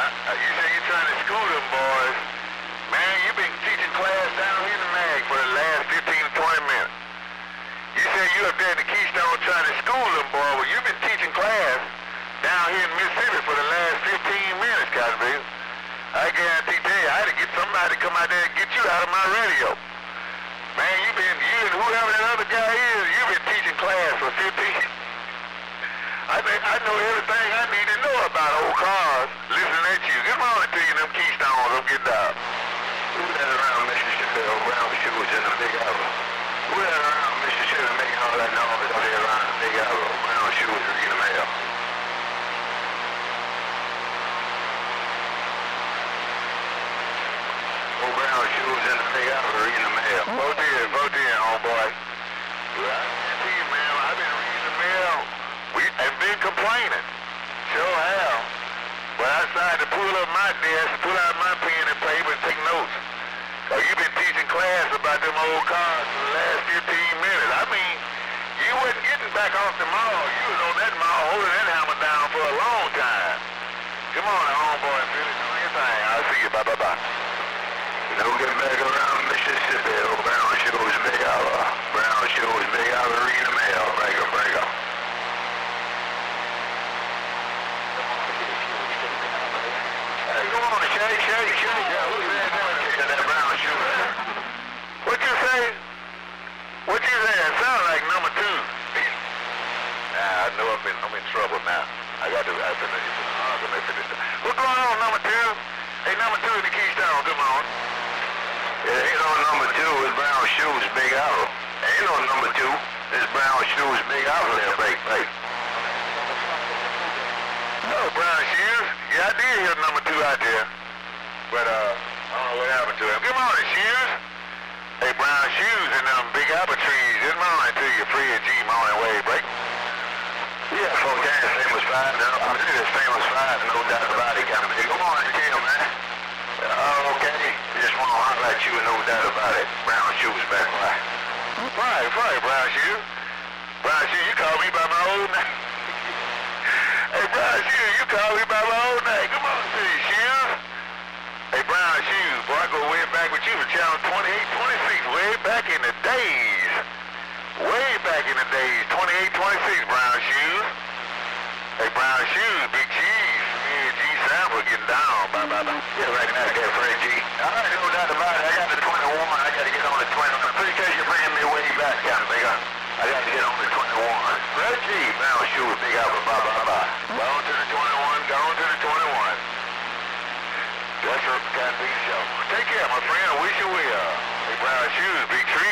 You say you're trying to school them boys. Man, you've been teaching class down here in the mag for the last 15 to 20 minutes. You say you up there in the Keystone trying to school them boys. Well, you've been teaching class down here in Mississippi for the last 15 minutes, Cottonville. I guarantee you, I had to get somebody to come out there and get you out of my radio. Man, you and whoever that other guy is, you've been teaching class for 15. I know everything I need to know about old cars listening at you. Good morning to you, them Keystones. I'm getting out. Who that around Mississippi, old brown shoes in the Big Apple? Who that around Mississippi making all that noise out there around the Big Apple, old brown shoes reading the mail? Old brown shoes in the Big Apple reading the mail. Vote in, homeboy. Well, I see you, man. I've been reading the mail. I've been complaining. Sure have. But I decided to pull up my desk, pull out my pen and paper and take notes. Cause you've been teaching class about them old cars for the last 15 minutes. I mean, you wasn't getting back off the mall. You was on that mall holding that hammer down for a long time. Come on, homeboy, finish doing your thing. I'll see you. Bye. Don't get back around Mississippi, old brown shoes, Big Apple. Brown shoes, Big Apple reading the mail. Break 'em. Come on, shake. Yeah, who's that brown shoe there? What you say? It sound like number 2. Nah, I know I'm in trouble now. I finish. What's going on, number 2? Hey, number 2 in the Keystone, come on. It ain't no number 2, it's brown shoes, Big Apple. Ain't no number 2, it's brown shoes, Big Apple there, break. Oh, brown shoes? Yeah, I did hear number 2 out there. But, I don't know what happened to him. Good morning, shoes. Hey, brown shoes and them big apple trees. Good morning to you, Free and G morning wave, break. Yeah, folks, that's famous five. I mean, it's famous five, no doubt about it. Good morning, Tim, man. Okay. Just want to holler at you, no doubt about it. Brown shoes back right. Right, brown shoes. Brown shoes, you call me by my old name. Hey, brown shoes, you call me by my old name. Come on, to you, shoes. Hey, brown shoes, boy, I go way back with you for channel 28, 26, way back in the days. 28, 26, brown shoes. Hey, brown shoes, big cheese. Me and G Sample getting down. Bye. Yeah, right now, that Fred G. All right, no doubt about it. I got the 21. I got to get on the 20. I'm pretty sure you're bringing me way back, kind of big. I got to get on the 21. Fred G, brown shoes, Big Apple, bye. Go on to the 21. That's what got to be the show. Take care, my friend. I wish you well. Hey, brown shoes, big tree.